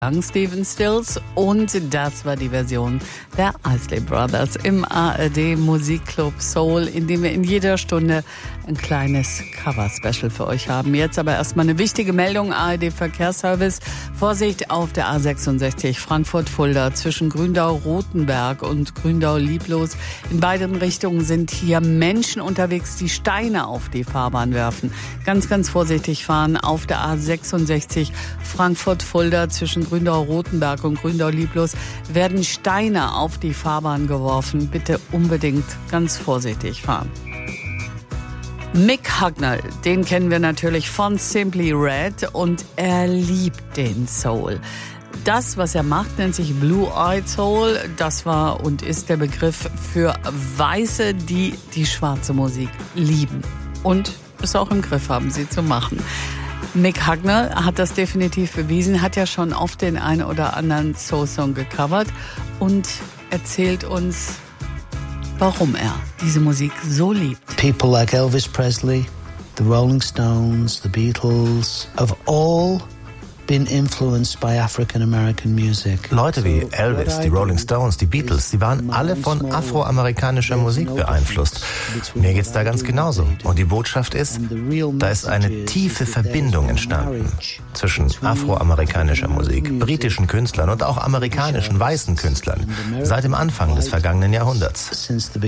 Stephen Stills und das war die Version der Isley Brothers im ARD Musikclub Soul, in dem wir in jeder Stunde ein kleines Cover-Special für euch haben. Jetzt aber erstmal eine wichtige Meldung, ARD Verkehrsservice. Vorsicht auf der A66 Frankfurt-Fulda zwischen Gründau-Rotenberg und Gründau-Lieblos. In beiden Richtungen sind hier Menschen unterwegs, die Steine auf die Fahrbahn werfen. Ganz, ganz vorsichtig fahren auf der A66 Frankfurt-Fulda zwischen Gründau-Rotenberg und Gründau-Lieblos werden Steine auf die Fahrbahn geworfen. Bitte unbedingt ganz vorsichtig fahren. Mick Hucknall, den kennen wir natürlich von Simply Red und er liebt den Soul. Das, was er macht, nennt sich Blue-Eyed Soul. Das war und ist der Begriff für Weiße, die die schwarze Musik lieben und es auch im Griff haben, sie zu machen. Mick Hucknall hat das definitiv bewiesen, hat ja schon oft den einen oder anderen Soul-Song gecovert und erzählt uns, warum er diese Musik so liebt. People like Elvis Presley, the Rolling Stones, the Beatles, have all been influenced by African American music. Leute wie Elvis, die Rolling Stones, die Beatles, sie waren alle von afroamerikanischer Musik beeinflusst. Mir geht's da ganz genauso. Und die Botschaft ist, da ist eine tiefe Verbindung entstanden zwischen afroamerikanischer Musik, britischen Künstlern und auch amerikanischen weißen Künstlern seit dem Anfang des vergangenen Jahrhunderts.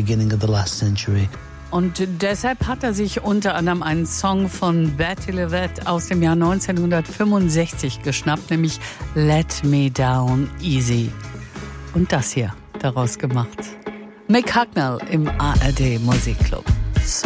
Und deshalb hat er sich unter anderem einen Song von Betty LaVette aus dem Jahr 1965 geschnappt, nämlich Let Me Down Easy. Und das hier daraus gemacht. Mick Hucknall im ARD Musikclub.